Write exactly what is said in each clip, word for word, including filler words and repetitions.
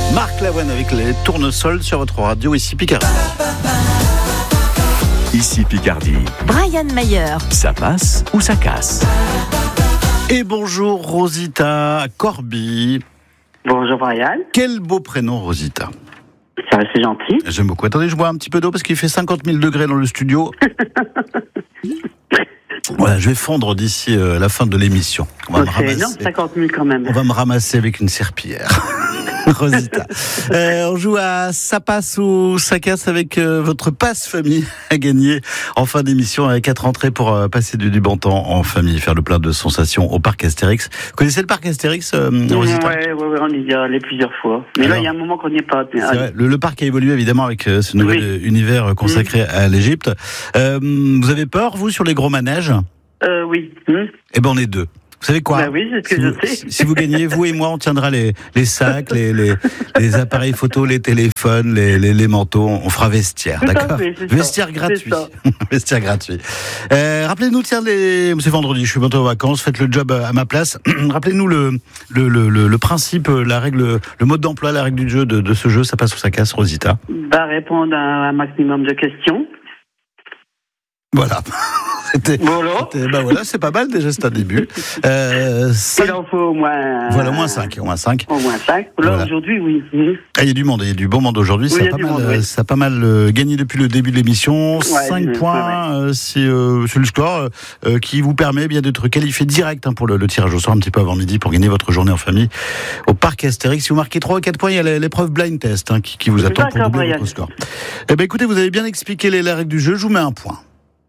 Marc Lavoine avec les tournesols sur votre radio, ici Picardie. Ici Picardie. Brian Mayer. Ça passe ou ça casse? Et bonjour Rosita Corby. Bonjour Brian. Quel beau prénom Rosita. Ça va, c'est gentil. J'aime beaucoup. Attendez, je bois un petit peu d'eau parce qu'il fait cinquante mille degrés dans le studio. Voilà, je vais fondre d'ici euh, la fin de l'émission. On va Oh, me c'est ramasser. énorme, cinquante mille quand même. On va me ramasser avec une serpillière. Rosita. Euh, on joue à Ça passe ou ça casse avec euh, votre passe famille à gagner en fin d'émission avec quatre entrées pour euh, passer du, du bon temps en famille, faire le plein de sensations au parc Astérix. Vous connaissez le parc Astérix, euh, Rosita? Ouais, ouais, ouais, on y est allé plusieurs fois. Mais Alors, là, il y a un moment qu'on n'y est pas. C'est vrai, le, le parc a évolué évidemment avec euh, ce nouvel Oui. univers consacré mmh. à l'Égypte. Euh, vous avez peur, vous, sur les gros manèges? Euh, oui. Hum. Eh ben, on est deux. Vous savez quoi? Bah oui, c'est ce que si je vous, sais. Si vous gagnez, vous et moi, on tiendra les, les sacs, les, les, les appareils photo, les téléphones, les, les, les manteaux. On fera vestiaire, Tout à d'accord? fait, c'est Vestiaire ça, gratuit. c'est Vestiaire gratuit. Euh, rappelez-nous, tiens, les... c'est vendredi, je suis bientôt en vacances, faites le job à ma place. Rappelez-nous le, le, le, le, le principe, la règle, le mode d'emploi, la règle du jeu de, de ce jeu. Ça passe ou ça casse, Rosita? Bah, répondre à un maximum de questions. Voilà. C'était, Voilà. c'était, bah voilà, c'est pas mal déjà, c'est un début. Euh, cinq... Il en faut au moins. Voilà, au moins cinq, au moins cinq. Au moins cinq. Là, Voilà. Aujourd'hui, oui. Hum. Ah, il y a du monde, il y a du bon monde aujourd'hui. Oui, ça, il y a a pas du mal, monde, euh, oui. ça a pas mal euh, gagné depuis le début de l'émission. cinq ouais, points, ouais, euh, c'est, euh, c'est le score euh, qui vous permet eh bien d'être qualifié direct hein, pour le, le tirage au sort un petit peu avant midi pour gagner votre journée en famille au parc Astérix. Si vous marquez trois ou quatre points, il y a l'épreuve blind test hein, qui, qui vous attend pour D'accord, doubler Brian. votre score. Eh ben, écoutez, vous avez bien expliqué les, les règles du jeu. Je vous mets un point.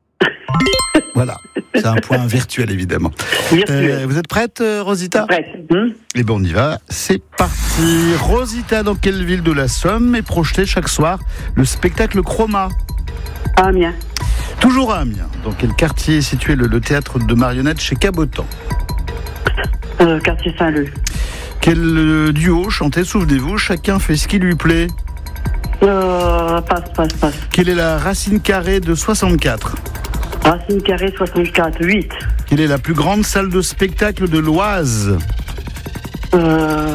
Voilà, c'est un point virtuel évidemment. Virtuel. Euh, vous êtes prête, euh, Rosita? Prête. Hum. Eh ben on y va, c'est parti. Rosita, dans quelle ville de la Somme est projeté chaque soir le spectacle Chroma? Amiens. Toujours à Amiens. Dans quel quartier est situé le, le théâtre de marionnettes chez Cabotan? Euh, quartier Saint-Leu. Quel euh, duo chantait, souvenez-vous, chacun fait ce qui lui plaît? Euh, passe, passe, passe. Quelle est la racine carrée de soixante-quatre? Racine carrée soixante-quatre, huit. Quelle est la plus grande salle de spectacle de l'Oise? Euh...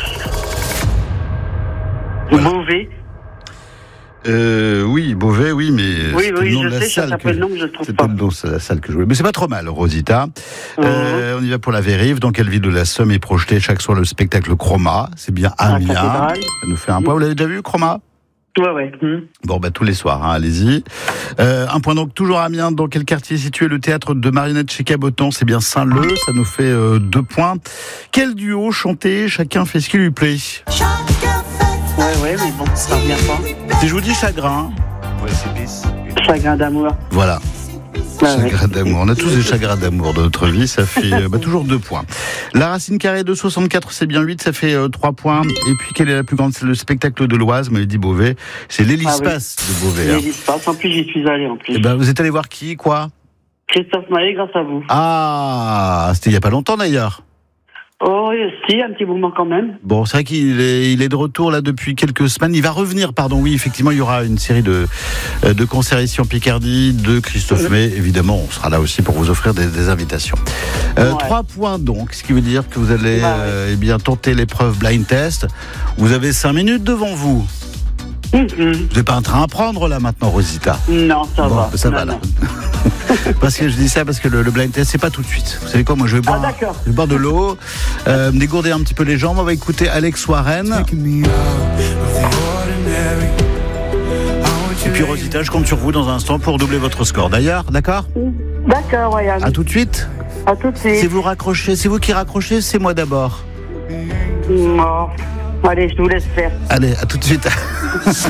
Voilà. Beauvais. Euh, oui, Beauvais, oui, mais Oui, c'était oui, le nom je de la sais, ça salle s'appelle que le nom que je ne trouve c'était pas. le nom de la salle que je voulais. Mais c'est pas trop mal, Rosita. Mhm. Euh, on y va pour la vérive. Dans quelle ville de la Somme est projeté chaque soir le spectacle Chroma? C'est bien À la Amiens. cathédrale. Ça nous fait un point. Vous l'avez déjà vu, Chroma? Ouais, ouais. Hum. Bon, bah, tous les soirs, hein, allez-y. Euh, un point donc, toujours à Amiens. Dans quel quartier est situé le théâtre de marionnettes chez Cabotan? C'est bien Saint-Leu. Ça nous fait euh, deux points. Quel duo chantait chacun fait ce qui lui plaît? Ouais, ouais, mais bon, ça revient pas. Si je vous dis chagrin. Chagrin d'amour. Voilà. Ouais, ouais. Chagrin d'amour. On a tous des chagrins d'amour dans notre vie. Ça fait euh, bah, toujours deux points. La racine carrée de soixante-quatre, c'est bien huit. Ça fait euh, trois points. Et puis, quelle est la plus grande? C'est le spectacle de l'Oise. Mais dit Beauvais. C'est l'Hélispace Ah oui. de Beauvais. Hein. L'Hélispace. En plus, j'y suis allé, en plus. Et ben, vous êtes allé voir qui, quoi? Christophe Maé, grâce à vous. Ah, c'était il y a pas longtemps d'ailleurs. Oh, si, un petit moment quand même. Bon, c'est vrai qu'il est, il est de retour là depuis quelques semaines. Il va revenir, pardon. Oui, effectivement, il y aura une série de, de concerts ici en Picardie de Christophe Maé. Évidemment, on sera là aussi pour vous offrir des, des invitations. Euh, Ouais. Trois points donc, ce qui veut dire que vous allez Bah ouais. euh, eh bien tenter l'épreuve blind test. Vous avez cinq minutes devant vous. Hum, hum. Vous n'avez pas un train à prendre là maintenant, Rosita? Non, ça Bon, va. ça non, va là. non. Parce que je dis ça parce que le, le blind test c'est pas tout de suite. Vous savez quoi, moi je vais boire, Ah, d'accord. je vais boire de l'eau, euh, me dégourdir un petit peu les jambes. On va écouter Alex Warren. Et puis Rosita, je compte sur vous dans un instant pour doubler votre score. D'ailleurs, d'accord? D'accord, Ryan. À tout de suite. À tout de Si suite. vous raccrochez, c'est vous qui raccrochez, c'est moi d'abord. Mort. Allez, je vous laisse faire. Allez, à tout de suite.